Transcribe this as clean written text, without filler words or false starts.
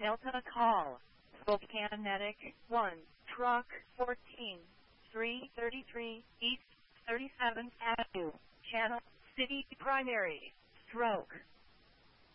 Delta call. Volcanetic 1, truck 14, 333 East 37th Avenue, Channel City Primary, stroke